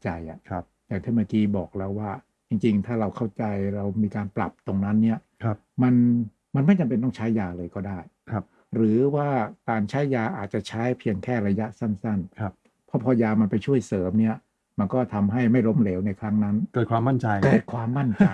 ใจอ่ะครับแต่ที่เมื่อกี้บอกแล้วว่าจริงๆถ้าเราเข้าใจเรามีการปรับตรงนั้นเนี่ยครับมันมันไม่จำเป็นต้องใช้ยาเลยก็ได้ครับหรือว่าการใช้ยาอาจจะใช้เพียงแค่ระยะสั้นครับๆเพราะพอยามันไปช่วยเสริมเนี่ยมันก็ทำให้ไม่ล้มเหลวในครั้งนั้นเกิดความมั่นใจเกิดความมั่นใจ